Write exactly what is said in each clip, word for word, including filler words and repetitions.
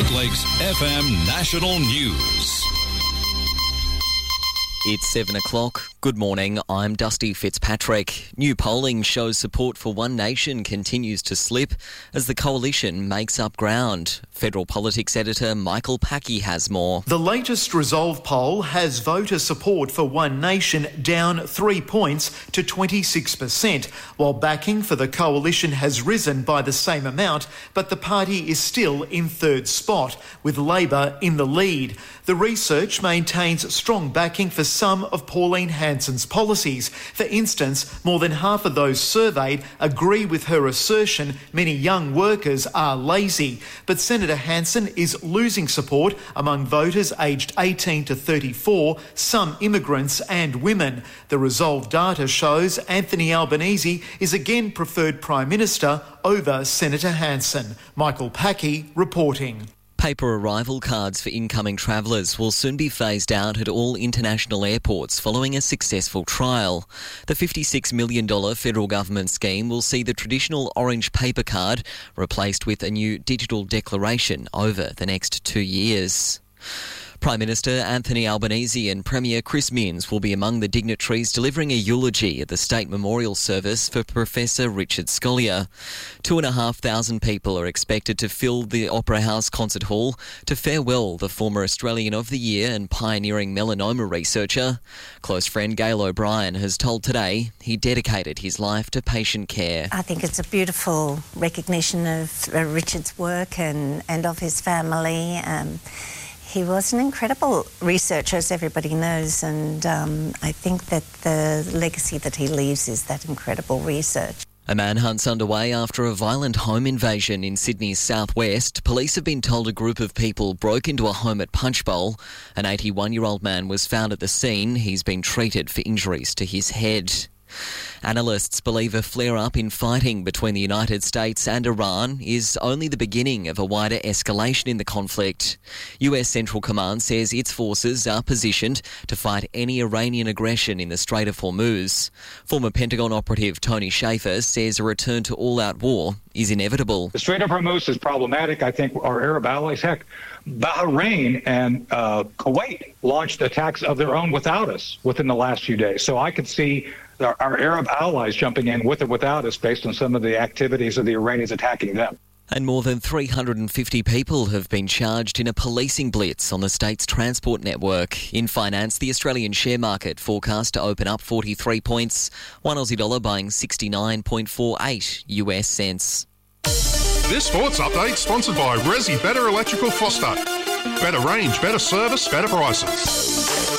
Great Lakes F M National News. It's seven o'clock. Good morning, I'm Dusty Fitzpatrick. New polling shows support for One Nation continues to slip as the coalition makes up ground. Federal politics editor Michael Packey has more. The latest Resolve poll has voter support for One Nation down three points to twenty-six percent, while backing for the coalition has risen by the same amount, but the party is still in third spot, with Labor in the lead. The research maintains strong backing for some of Pauline Hanson's policies. For instance, more than half of those surveyed agree with her assertion many young workers are lazy. But Senator Hanson is losing support among voters aged eighteen to thirty-four, some immigrants and women. The Resolve data shows Anthony Albanese is again preferred Prime Minister over Senator Hanson. Michael Packey reporting. Paper arrival cards for incoming travellers will soon be phased out at all international airports following a successful trial. The fifty-six million dollars federal government scheme will see the traditional orange paper card replaced with a new digital declaration over the next two years. Prime Minister Anthony Albanese and Premier Chris Minns will be among the dignitaries delivering a eulogy at the State Memorial Service for Professor Richard Scolyer. Two and a half thousand people are expected to fill the Opera House Concert Hall to farewell the former Australian of the Year and pioneering melanoma researcher. Close friend Gail O'Brien has told Today he dedicated his life to patient care. I think it's a beautiful recognition of uh, Richard's work and, and of his family. Um, He was an incredible researcher, as everybody knows, and um, I think that the legacy that he leaves is that incredible research. A manhunt's underway after a violent home invasion in Sydney's southwest. Police have been told a group of people broke into a home at Punchbowl. An eighty-one-year-old man was found at the scene. He's been treated for injuries to his head. Analysts believe a flare-up in fighting between the United States and Iran is only the beginning of a wider escalation in the conflict. U S Central Command says its forces are positioned to fight any Iranian aggression in the Strait of Hormuz. Former Pentagon operative Tony Shaffer says a return to all-out war is inevitable. The Strait of Hormuz is problematic. I think our Arab allies, heck, Bahrain and uh, Kuwait launched attacks of their own without us within the last few days. So I could see our, our Arab allies jumping in with or without us based on some of the activities of the Iranians attacking them. And more than three hundred fifty people have been charged in a policing blitz on the state's transport network. In finance, the Australian share market forecast to open up forty-three points, one Aussie dollar buying sixty-nine point four eight U S cents. This sports update sponsored by Resi Better Electrical Foster. Better range, better service, better prices.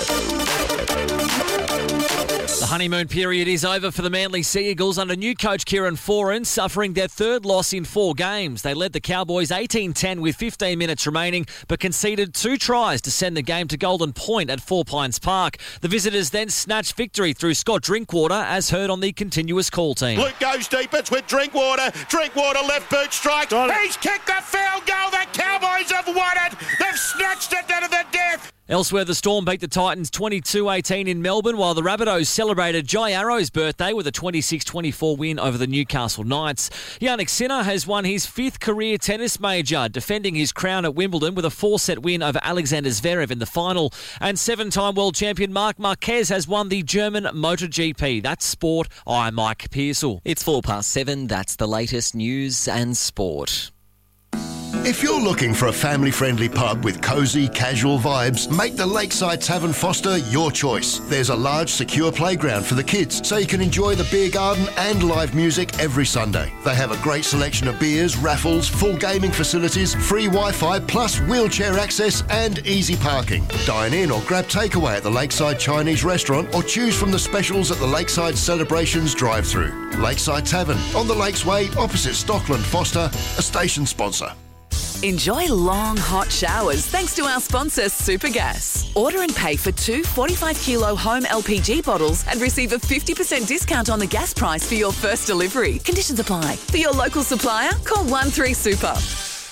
The honeymoon period is over for the Manly Sea Eagles under new coach Kieran Foran, suffering their third loss in four games. They led the Cowboys eighteen ten with fifteen minutes remaining, but conceded two tries to send the game to Golden Point at Four Pines Park. The visitors then snatched victory through Scott Drinkwater, as heard on the continuous call team. Luke goes deep, it's with Drinkwater. Drinkwater left boot strike. He's kicked the field goal. The Cowboys have won it. They've snatched it out of the death. Elsewhere, the Storm beat the Titans twenty-two eighteen in Melbourne, while the Rabbitohs celebrated Jai Arrow's birthday with a twenty-six twenty-four win over the Newcastle Knights. Jannik Sinner has won his fifth career tennis major, defending his crown at Wimbledon with a four-set win over Alexander Zverev in the final. And seven-time world champion Marc Marquez has won the German MotoGP. That's sport. I'm Mike Pearsall. It's four past seven. That's the latest news and sport. If you're looking for a family-friendly pub with cosy, casual vibes, make the Lakeside Tavern Foster your choice. There's a large, secure playground for the kids, so you can enjoy the beer garden and live music every Sunday. They have a great selection of beers, raffles, full gaming facilities, free Wi-Fi, plus wheelchair access and easy parking. Dine in or grab takeaway at the Lakeside Chinese Restaurant or choose from the specials at the Lakeside Celebrations drive-thru. Lakeside Tavern, on the Lakes Way, opposite Stockland Foster, a station sponsor. Enjoy long, hot showers thanks to our sponsor, Supergas. Order and pay for two forty-five kilo home L P G bottles and receive a fifty percent discount on the gas price for your first delivery. Conditions apply. For your local supplier, call one three super.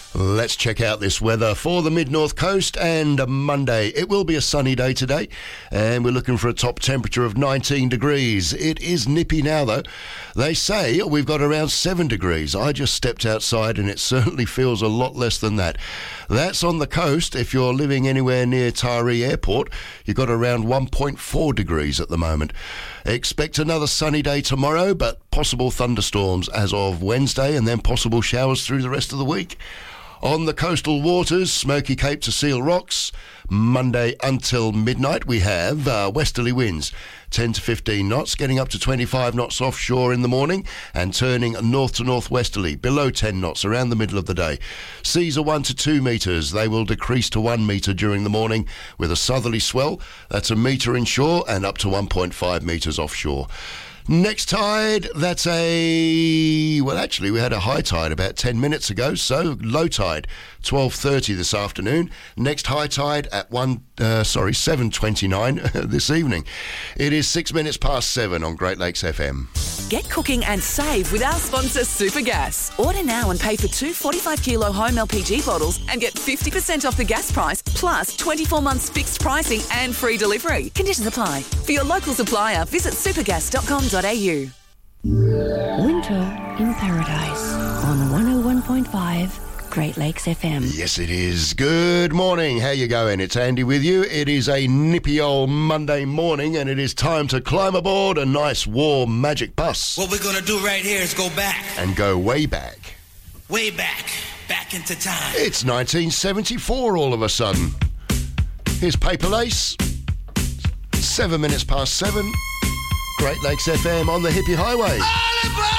Let's check out this weather for the mid-north coast and Monday. It will be a sunny day today and we're looking for a top temperature of nineteen degrees. It is nippy now though. They say we've got around seven degrees. I just stepped outside and it certainly feels a lot less than that. That's on the coast. If you're living anywhere near Taree Airport, you've got around one point four degrees at the moment. Expect another sunny day tomorrow, but possible thunderstorms as of Wednesday and then possible showers through the rest of the week. On the coastal waters, Smoky Cape to Seal Rocks, Monday until midnight, we have uh, westerly winds, ten to fifteen knots, getting up to twenty-five knots offshore in the morning and turning north to northwesterly, below ten knots around the middle of the day. Seas are one to two metres. They will decrease to one metre during the morning with a southerly swell. That's a metre inshore and up to one point five metres offshore. Next tide, that's a... Well, actually, we had a high tide about ten minutes ago, so low tide, twelve thirty this afternoon. Next high tide at one, uh, sorry, seven twenty-nine this evening. It is six minutes past seven on Great Lakes F M. Get cooking and save with our sponsor, Supergas. Order now and pay for two forty-five kilo home L P G bottles and get fifty percent off the gas price, plus twenty-four months fixed pricing and free delivery. Conditions apply. For your local supplier, visit supergas dot com dot a u. Winter in Paradise on one oh one point five Great Lakes F M. Yes, it is. Good morning. How you going? It's Andy with you. It is a nippy old Monday morning and it is time to climb aboard a nice warm magic bus. What we're going to do right here is go back. And go way back. Way back. Back into time. It's nineteen seventy-four all of a sudden. Here's Paper Lace. Seven minutes past seven. Great Lakes F M on the Hippie Highway.